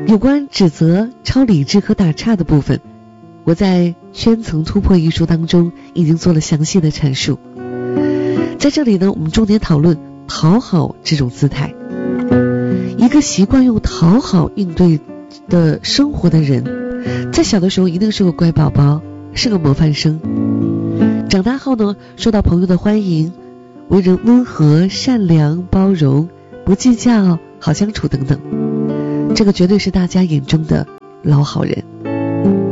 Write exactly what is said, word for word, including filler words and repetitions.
有关指责、超理智和打岔的部分，我在《圈层突破》一书当中已经做了详细的阐述。在这里呢，我们重点讨论讨好这种姿态。一个习惯用讨好应对的生活的人，在小的时候一定是个乖宝宝，是个模范生。长大后呢，受到朋友的欢迎，为人温和、善良、包容，不计较，好相处等等，这个绝对是大家眼中的老好人。